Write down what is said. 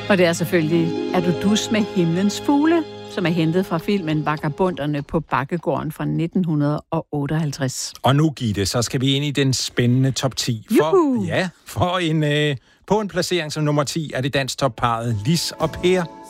Og det er selvfølgelig Er du dus med himlens fugle, som er hentet fra filmen Vagabonderne på Bakkegården fra 1958. Og nu, Gitte, så skal vi ind i den spændende top 10. På en placering som nummer 10 er det dansk topparret Lis og Per.